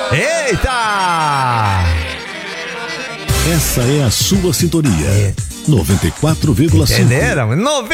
Eita! Essa é a sua sintonia. 94,5. Entenderam?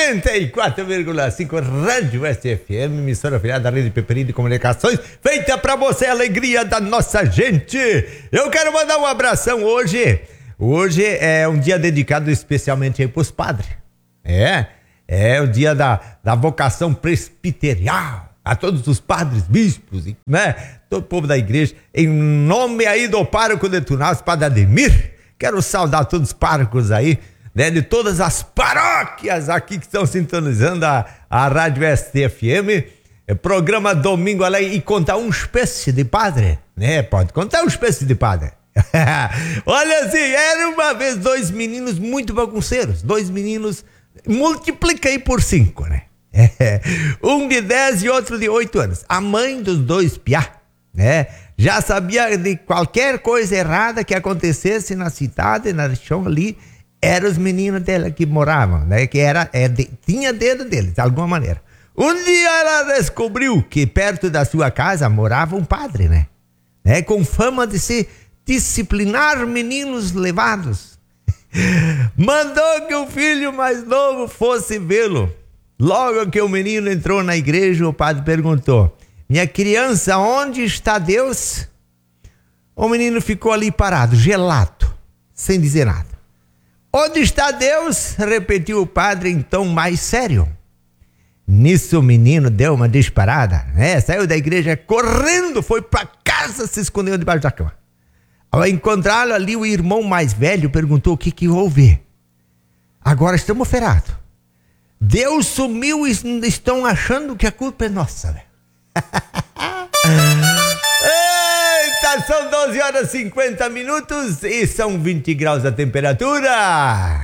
94,5 Rádio SFM, emissora afiliada da Rede Peperi de Comunicações, feita pra você, a alegria da nossa gente. Eu quero mandar um abração hoje. Hoje é um dia dedicado especialmente aí pros padres. É o dia da vocação presbiterial. A todos os padres, bispos, né? Todo o povo da igreja, em nome aí do pároco de Tunaus, Padre Ademir, quero saudar todos os párocos aí, né? De todas as paróquias aqui que estão sintonizando a Rádio STFM, programa Domingo Alegre, e contar um espécie de padre, né? Pode contar um espécie de padre. Olha assim, era uma vez dois meninos muito bagunceiros, multiplica aí por 5, né? Um de 10 e outro de 8 anos. A mãe dos dois piá, né, já sabia de qualquer coisa errada que acontecesse na cidade, na região ali, eram os meninos dela que moravam, né, que tinha dedo deles, de alguma maneira. Um dia ela descobriu que perto da sua casa morava um padre, né, com fama de se disciplinar meninos levados. Mandou que o filho mais novo fosse vê-lo. Logo que o menino entrou na igreja, o padre perguntou: minha criança, onde está Deus? O menino ficou ali parado, gelado, sem dizer nada. Onde está Deus? Repetiu o padre em tom mais sério. Nisso o menino deu uma disparada, saiu da igreja correndo, foi para casa, se escondeu debaixo da cama. Ao encontrá-lo ali, o irmão mais velho perguntou o que houve. Agora estamos ferrados. Deus sumiu e estão achando que a culpa é nossa. Eita, são 12 horas e 50 minutos e são 20 graus a temperatura.